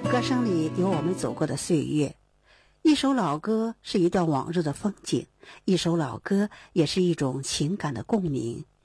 歌声里有我们走过的岁月，一首老歌是一段往日的风景，一首老歌也是一种情感的共鸣。